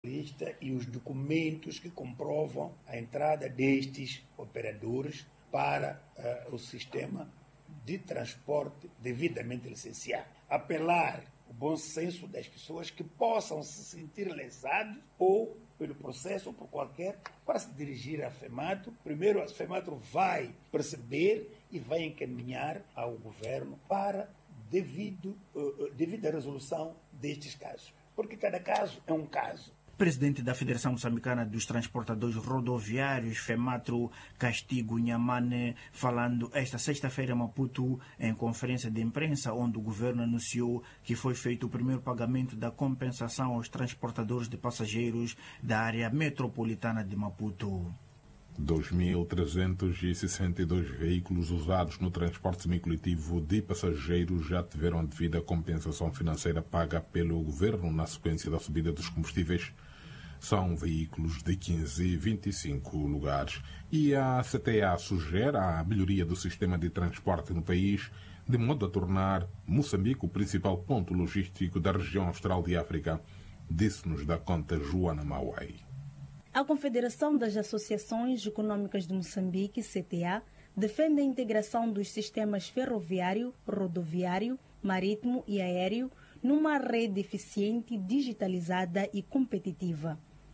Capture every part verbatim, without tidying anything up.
e os documentos que comprovam a entrada destes operadores para uh, o sistema de transporte devidamente licenciado. Apelar o bom senso das pessoas que possam se sentir lesados ou pelo processo ou por qualquer, para se dirigir à FEMATRO. Primeiro, a FEMATRO vai perceber e vai encaminhar ao governo para devido, uh, devida resolução destes casos. Porque cada caso é um caso. Presidente da Federação Moçambicana dos Transportadores Rodoviários, FEMATRO, Castigo Inhamane, falando esta sexta-feira em Maputo, em conferência de imprensa, onde o governo anunciou que foi feito o primeiro pagamento da compensação aos transportadores de passageiros da área metropolitana de Maputo. dois mil trezentos e sessenta e dois veículos usados no transporte semicoletivo de passageiros já tiveram a devida compensação financeira paga pelo governo na sequência da subida dos combustíveis. São veículos de quinze e vinte e cinco lugares. E a C T A sugere a melhoria do sistema de transporte no país, de modo a tornar Moçambique o principal ponto logístico da região austral de África, disse-nos da conta Joana Mauai. A Confederação das Associações Econômicas de Moçambique, C T A, defende a integração dos sistemas ferroviário, rodoviário, marítimo e aéreo numa rede eficiente, digitalizada e competitiva.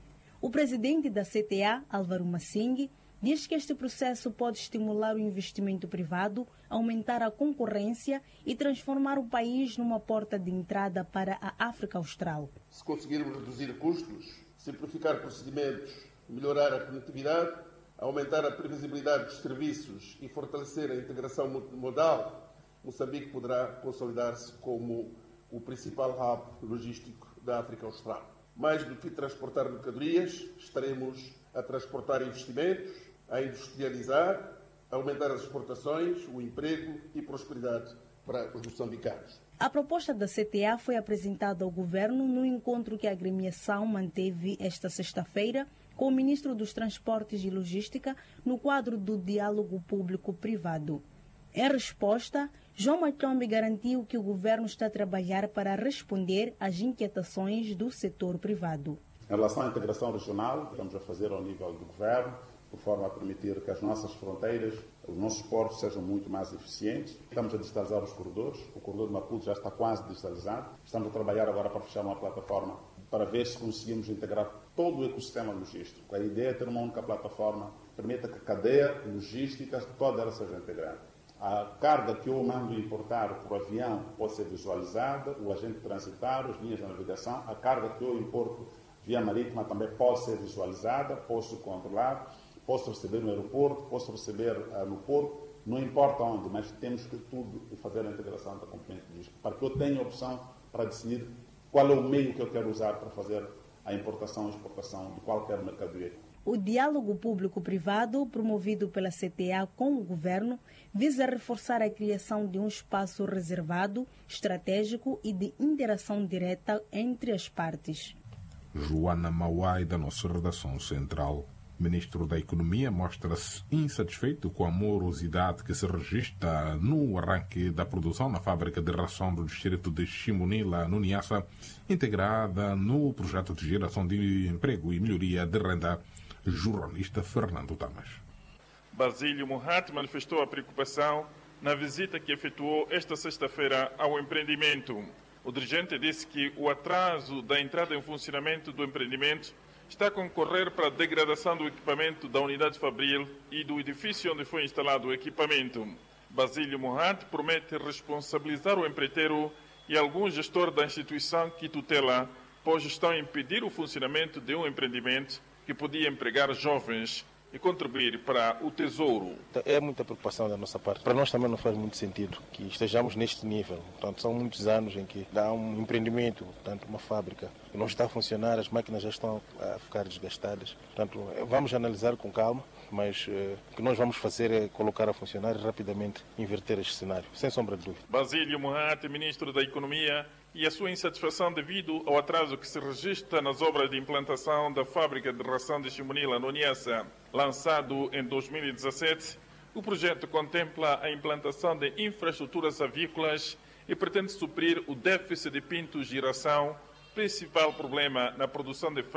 O presidente da C T A, Álvaro Massing, diz que este processo pode estimular o investimento privado, aumentar a concorrência e transformar o país numa porta de entrada para a África Austral. Se conseguirmos reduzir custos, simplificar procedimentos, melhorar a conectividade, aumentar a previsibilidade dos serviços e fortalecer a integração modal, Moçambique poderá consolidar-se como o principal hub logístico da África Austral. Mais do que transportar mercadorias, estaremos a transportar investimentos, a industrializar, a aumentar as exportações, o emprego e prosperidade para os moçambicanos. A proposta da C T A foi apresentada ao governo no encontro que a agremiação manteve esta sexta-feira com o ministro dos Transportes e Logística no quadro do diálogo público-privado. Em resposta, João Machombe garantiu que o governo está a trabalhar para responder às inquietações do setor privado. Em relação à integração regional, estamos a fazer ao nível do governo, por forma a permitir que as nossas fronteiras, os nossos portos sejam muito mais eficientes. Estamos a digitalizar os corredores. O corredor de Maputo já está quase digitalizado. Estamos a trabalhar agora para fechar uma plataforma para ver se conseguimos integrar todo o ecossistema logístico. A ideia é ter uma única plataforma que permita que a cadeia logística toda ela seja integrada. A carga que eu mando importar por avião pode ser visualizada, o agente transitário, as linhas de navegação. A carga que eu importo via marítima também pode ser visualizada, posso controlar, posso receber no aeroporto, posso receber uh, no porto, não importa onde, mas temos que tudo fazer a integração da componente logística, para que eu tenha opção para decidir qual é o meio que eu quero usar para fazer a importação e exportação de qualquer mercadoria. O diálogo público-privado, promovido pela C T A com o governo, visa reforçar a criação de um espaço reservado, estratégico e de interação direta entre as partes. Joana Mauai, da nossa redação central. Ministro da Economia mostra-se insatisfeito com a morosidade que se registra no arranque da produção na fábrica de ração do distrito de Chimunila, no Niassa, integrada no projeto de geração de emprego e melhoria de renda. Jornalista Fernando Tamas. Basílio Mohat manifestou a preocupação na visita que efetuou esta sexta-feira ao empreendimento. O dirigente disse que o atraso da entrada em funcionamento do empreendimento está a concorrer para a degradação do equipamento da unidade fabril e do edifício onde foi instalado o equipamento. Basílio Mohat promete responsabilizar o empreiteiro e algum gestor da instituição que tutela, pois estão a impedir o funcionamento de um empreendimento que podia empregar jovens e contribuir para o tesouro. É muita preocupação da nossa parte. Para nós também não faz muito sentido que estejamos neste nível. Portanto, são muitos anos em que dá um empreendimento, portanto, uma fábrica que não está a funcionar, as máquinas já estão a ficar desgastadas. Portanto, vamos analisar com calma, mas uh, o que nós vamos fazer é colocar a funcionar e rapidamente inverter este cenário, sem sombra de dúvida. Basílio Mohat, ministro da Economia, e a sua insatisfação devido ao atraso que se registra nas obras de implantação da fábrica de ração de Chimunila, no Niassa. Lançado em dois mil e dezassete, o projeto contempla a implantação de infraestruturas avícolas e pretende suprir o déficit de pintos de ração, principal problema na produção de frango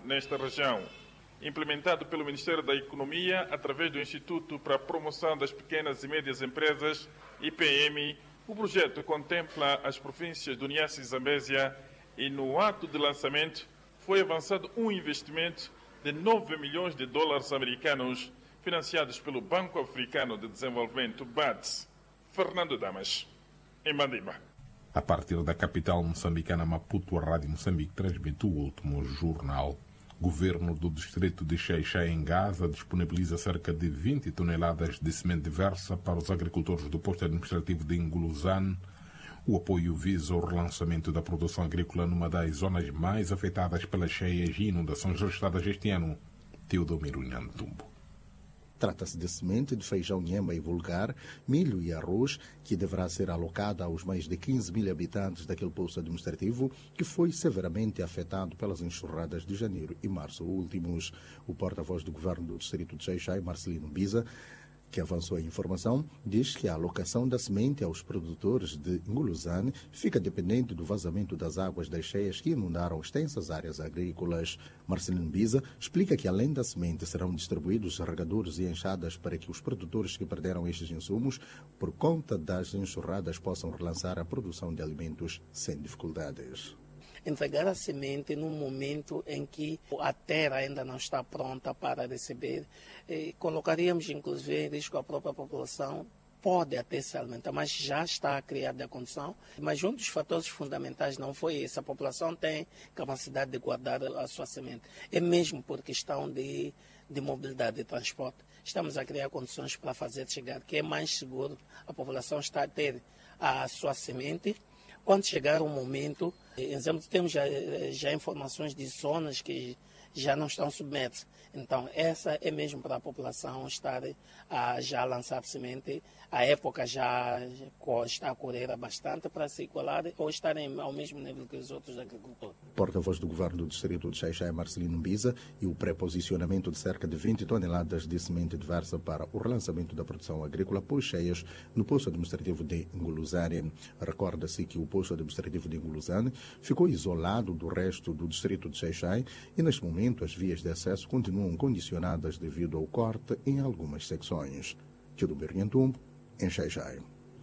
nesta região. Implementado pelo Ministério da Economia através do Instituto para a Promoção das Pequenas e Médias Empresas, I P M, o projeto contempla as províncias do Niassa e Zambésia e no ato de lançamento foi avançado um investimento de nove milhões de dólares americanos financiados pelo Banco Africano de Desenvolvimento, B A D S. Fernando Damas, em Mandimba. A partir da capital moçambicana Maputo, a Rádio Moçambique transmite o último jornal. Governo do distrito de Xai-Xai, em Gaza, disponibiliza cerca de vinte toneladas de semente diversa para os agricultores do posto administrativo de Nguluzane. O apoio visa o relançamento da produção agrícola numa das zonas mais afetadas pelas cheias e inundações registradas este ano. Teodomiro Nhantumbo. Trata-se de semente de feijão nhemba e vulgar, milho e arroz, que deverá ser alocada aos mais de quinze mil habitantes daquele posto administrativo, que foi severamente afetado pelas enxurradas de janeiro e março últimos. O porta-voz do governo do distrito de Xai-Xai, Marcelino Biza, que avançou a informação, diz que a alocação da semente aos produtores de Nguluzane fica dependente do vazamento das águas das cheias que inundaram extensas áreas agrícolas. Marcelino Biza explica que, além da semente, serão distribuídos regadores e enxadas para que os produtores que perderam estes insumos por conta das enxurradas possam relançar a produção de alimentos sem dificuldades. Entregar a semente num momento em que a terra ainda não está pronta para receber, e colocaríamos inclusive em risco a própria população, pode até se alimentar, mas já está criada a condição. Mas um dos fatores fundamentais não foi esse, a população tem capacidade de guardar a sua semente, é mesmo por questão de, de mobilidade de transporte. Estamos a criar condições para fazer chegar, que é mais seguro, a população está a ter a sua semente. Quando chegar o momento, exemplo, temos já, já informações de zonas que já não estão submersas. Então, essa é mesmo para a população estar a já lançar semente. A época já está a correr bastante para se igualar ou estarem ao mesmo nível que os outros agricultores. Porta-voz do governo do distrito de Xai-Xai, Marcelino Biza, e o pré-posicionamento de cerca de vinte toneladas de semente diversa para o relançamento da produção agrícola por cheias no posto administrativo de Nguluzane. Recorda-se que o posto administrativo de Nguluzane ficou isolado do resto do distrito de Xai-Xai e, neste momento, as vias de acesso continuam condicionadas devido ao corte em algumas secções. Teodomiro Nhantumbo, em Xai-Xai.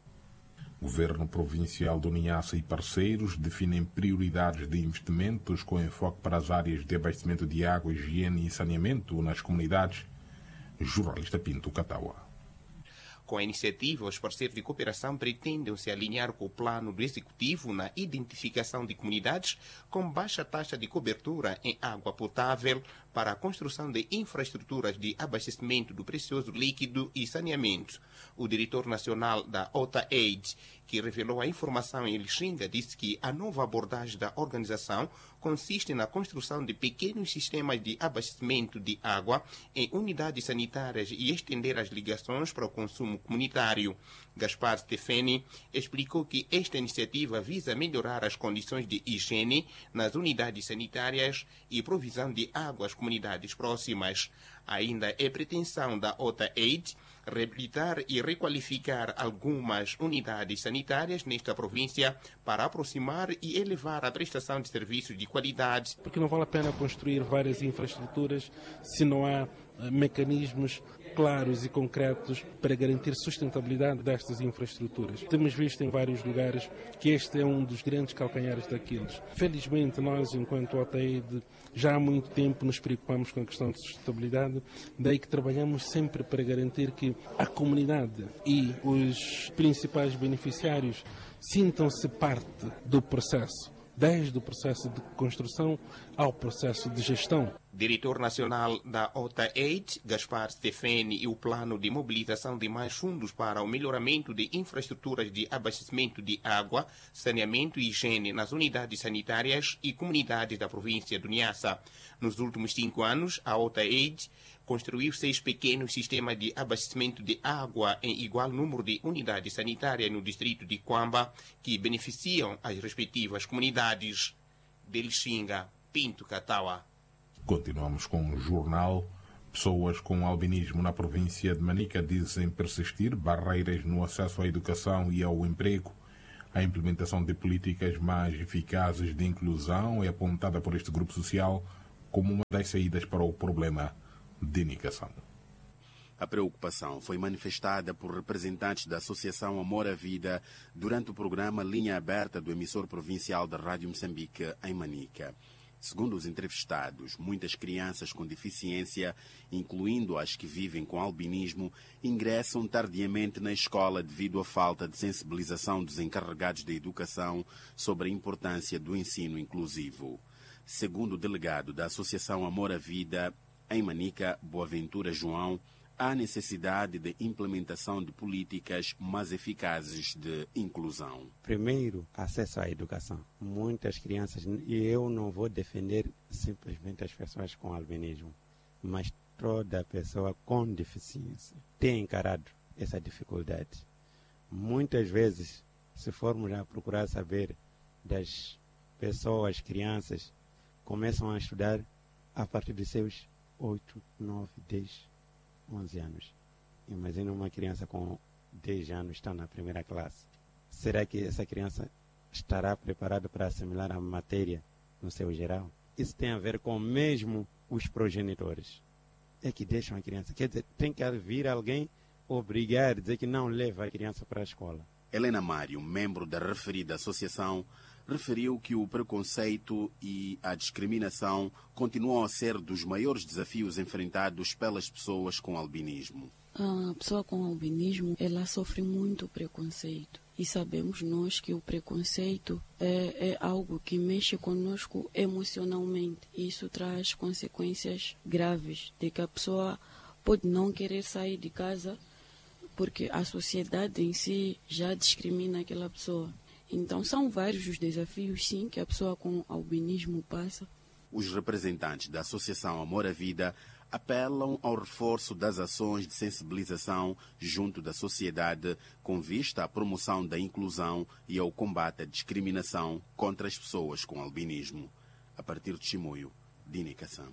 Governo Provincial do Niassa e parceiros definem prioridades de investimentos com enfoque para as áreas de abastecimento de água, higiene e saneamento nas comunidades. Jornalista Pinto Cataua. Com a iniciativa, os parceiros de cooperação pretendem se alinhar com o plano do Executivo na identificação de comunidades com baixa taxa de cobertura em água potável para a construção de infraestruturas de abastecimento do precioso líquido e saneamento. O diretor nacional da OTA-AIDS, que revelou a informação em Lixinga, disse que a nova abordagem da organização consiste na construção de pequenos sistemas de abastecimento de água em unidades sanitárias e estender as ligações para o consumo comunitário. Gaspar Stefani explicou que esta iniciativa visa melhorar as condições de higiene nas unidades sanitárias e provisão de água às comunidades próximas. Ainda é pretensão da OTA-AIDS reabilitar e requalificar algumas unidades sanitárias nesta província para aproximar e elevar a prestação de serviços de qualidade. Porque não vale a pena construir várias infraestruturas se não há uh, mecanismos claros e concretos para garantir sustentabilidade destas infraestruturas. Temos visto em vários lugares que este é um dos grandes calcanhares daqueles. Felizmente, nós, enquanto O T A I D, já há muito tempo nos preocupamos com a questão de sustentabilidade, daí que trabalhamos sempre para garantir que a comunidade e os principais beneficiários sintam-se parte do processo, desde o processo de construção ao processo de gestão. Diretor nacional da OTA-AIDS, Gaspar Stefani, e o plano de mobilização de mais fundos para o melhoramento de infraestruturas de abastecimento de água, saneamento e higiene nas unidades sanitárias e comunidades da província do Niassa. Nos últimos cinco anos, a OTA-AIDS construiu seis pequenos sistemas de abastecimento de água em igual número de unidades sanitárias no distrito de Quamba, que beneficiam as respectivas comunidades. De Lixinga, Pinto Cataua. Continuamos com o jornal. Pessoas com albinismo na província de Manica dizem persistir barreiras no acesso à educação e ao emprego. A implementação de políticas mais eficazes de inclusão é apontada por este grupo social como uma das saídas para o problema de indicação. A preocupação foi manifestada por representantes da Associação Amor à Vida durante o programa Linha Aberta do emissor provincial da Rádio Moçambique, em Manica. Segundo os entrevistados, muitas crianças com deficiência, incluindo as que vivem com albinismo, ingressam tardiamente na escola devido à falta de sensibilização dos encarregados da educação sobre a importância do ensino inclusivo. Segundo o delegado da Associação Amor à Vida, em Manica, Boaventura João, há necessidade de implementação de políticas mais eficazes de inclusão. Primeiro, acesso à educação. Muitas crianças, e eu não vou defender simplesmente as pessoas com albinismo, mas toda pessoa com deficiência tem encarado essa dificuldade. Muitas vezes, se formos a procurar saber das pessoas, crianças, começam a estudar a partir de seus oito, nove, dez onze anos. Imagina uma criança com dez anos está na primeira classe. Será que essa criança estará preparada para assimilar a matéria no seu geral? Isso tem a ver com mesmo os progenitores. É que deixam a criança. Quer dizer, tem que vir alguém obrigar, dizer que não leva a criança para a escola. Helena Mário, membro da referida associação, referiu que o preconceito e a discriminação continuam a ser dos maiores desafios enfrentados pelas pessoas com albinismo. A pessoa com albinismo, ela sofre muito preconceito. E sabemos nós que o preconceito é, é algo que mexe conosco emocionalmente. E isso traz consequências graves, de que a pessoa pode não querer sair de casa porque a sociedade em si já discrimina aquela pessoa. Então, são vários os desafios, sim, que a pessoa com albinismo passa. Os representantes da Associação Amor à Vida apelam ao reforço das ações de sensibilização junto da sociedade com vista à promoção da inclusão e ao combate à discriminação contra as pessoas com albinismo. A partir de Chimoio, Dini Kassam.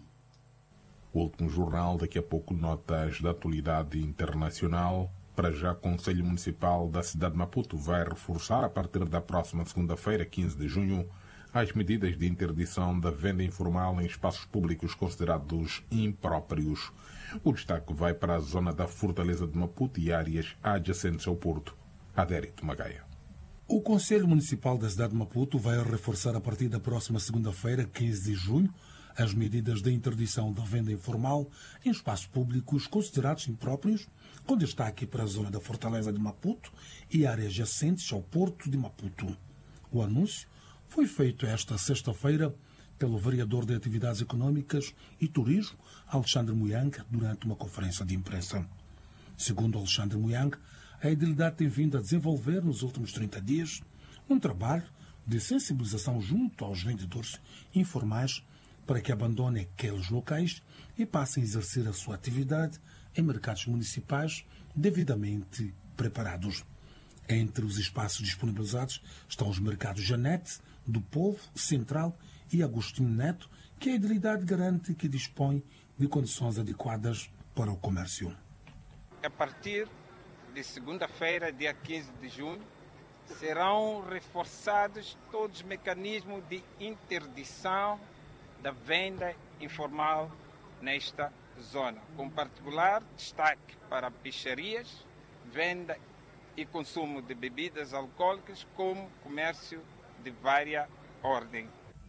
O último jornal, daqui a pouco, notas da atualidade internacional. Para já, o Conselho Municipal da cidade de Maputo vai reforçar, a partir da próxima segunda-feira, quinze de junho, as medidas de interdição da venda informal em espaços públicos considerados impróprios. O destaque vai para a zona da Fortaleza de Maputo e áreas adjacentes ao Porto. Adérito Magaia. O Conselho Municipal da cidade de Maputo vai reforçar, a partir da próxima segunda-feira, quinze de junho, as medidas de interdição da venda informal em espaços públicos considerados impróprios, com destaque para a zona da Fortaleza de Maputo e áreas adjacentes ao Porto de Maputo. O anúncio foi feito esta sexta-feira pelo vereador de Atividades Econômicas e Turismo, Alexandre Muyang, durante uma conferência de imprensa. Segundo Alexandre Muyang, a edilidade tem vindo a desenvolver nos últimos trinta dias um trabalho de sensibilização junto aos vendedores informais para que abandonem aqueles locais e passem a exercer a sua atividade em mercados municipais devidamente preparados. Entre os espaços disponibilizados estão os mercados Janete, do Povo, Central e Agostinho Neto, que a edilidade garante que dispõe de condições adequadas para o comércio. A partir de segunda-feira, dia quinze de junho, serão reforçados todos os mecanismos de interdição da venda informal nesta zona, com particular destaque para peixarias, venda e consumo de bebidas alcoólicas, como comércio de vária ordem.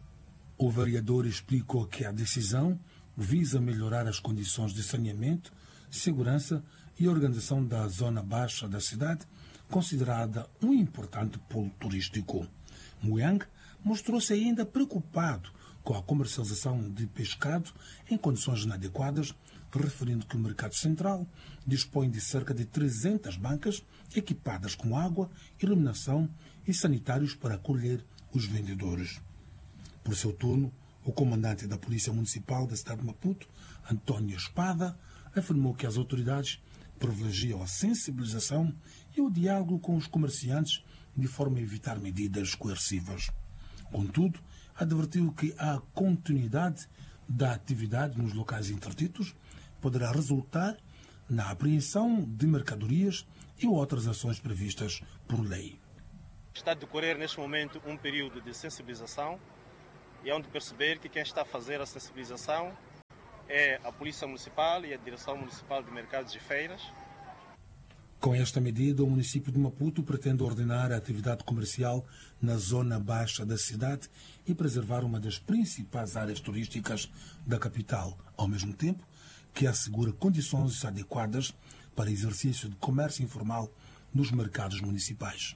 O vereador explicou que a decisão visa melhorar as condições de saneamento, segurança e organização da zona baixa da cidade, considerada um importante polo turístico. Muyang mostrou-se ainda preocupado com a comercialização de pescado em condições inadequadas, referindo que o mercado central dispõe de cerca de trezentas bancas equipadas com água, iluminação e sanitários para acolher os vendedores. Por seu turno, o comandante da Polícia Municipal da cidade de Maputo, António Espada, afirmou que as autoridades privilegiam a sensibilização e o diálogo com os comerciantes de forma a evitar medidas coercivas. Contudo, advertiu que a continuidade da atividade nos locais interditos poderá resultar na apreensão de mercadorias e outras ações previstas por lei. Está a decorrer neste momento um período de sensibilização e é onde perceber que quem está a fazer a sensibilização é a Polícia Municipal e a Direção Municipal de Mercados e Feiras. Com esta medida, o município de Maputo pretende ordenar a atividade comercial na zona baixa da cidade e preservar uma das principais áreas turísticas da capital, ao mesmo tempo que assegura condições adequadas para exercício de comércio informal nos mercados municipais.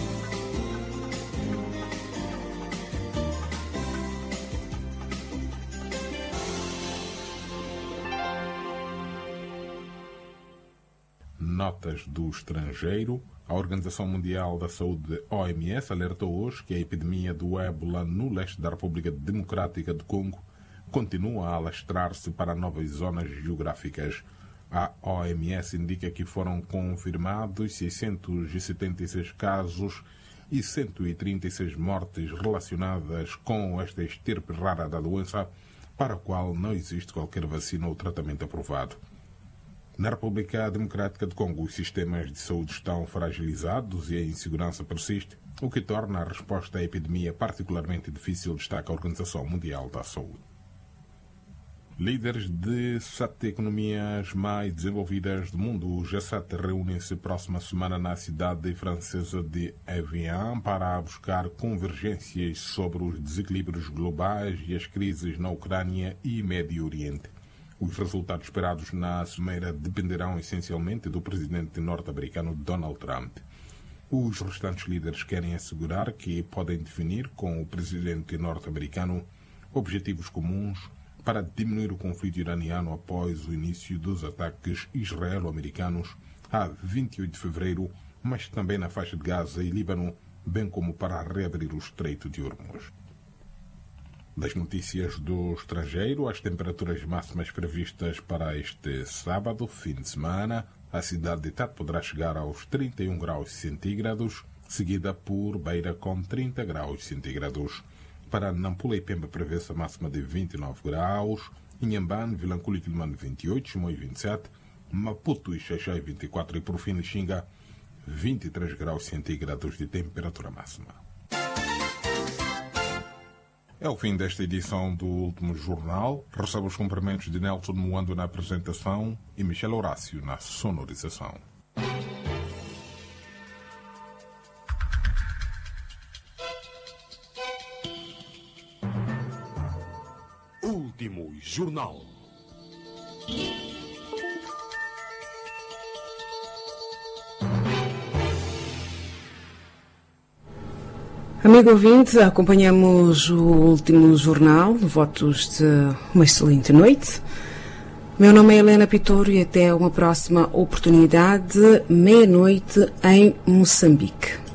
Notas do estrangeiro. A Organização Mundial da Saúde, O M S, alertou hoje que a epidemia do ébola no leste da República Democrática do Congo continua a alastrar-se para novas zonas geográficas. A O M S indica que foram confirmados seiscentos e setenta e seis casos e cento e trinta e seis mortes relacionadas com esta estirpe rara da doença, para a qual não existe qualquer vacina ou tratamento aprovado. Na República Democrática do Congo, os sistemas de saúde estão fragilizados e a insegurança persiste, o que torna a resposta à epidemia particularmente difícil, destaca a Organização Mundial da Saúde. Líderes de sete economias mais desenvolvidas do mundo, o G sete, reúnem-se próxima semana na cidade francesa de Evian para buscar convergências sobre os desequilíbrios globais e as crises na Ucrânia e Médio Oriente. Os resultados esperados na cimeira dependerão essencialmente do presidente norte-americano Donald Trump. Os restantes líderes querem assegurar que podem definir com o presidente norte-americano objetivos comuns para diminuir o conflito iraniano após o início dos ataques israelo-americanos a vinte e oito de fevereiro, mas também na faixa de Gaza e Líbano, bem como para reabrir o Estreito de Hormuz. Das notícias do estrangeiro, as temperaturas máximas previstas para este sábado, fim de semana, a cidade de Tete poderá chegar aos trinta e um graus centígrados, seguida por Beira com trinta graus centígrados. Para Nampula e Pemba prevê-se a máxima de vinte e nove graus, Inhambane, Vilanculo e Quilomane vinte e oito, Chimoio vinte e sete, Maputo e Xaixai vinte e quatro e por fim Lixinga vinte e três graus centígrados de temperatura máxima. É o fim desta edição do Último Jornal. Recebo os cumprimentos de Nelson Moando na apresentação e Michel Horácio na sonorização. Último Jornal. Amigo ouvinte, acompanhamos o Último Jornal. Votos de uma excelente noite. Meu nome é Helena Pitoro e até uma próxima oportunidade, meia-noite em Moçambique.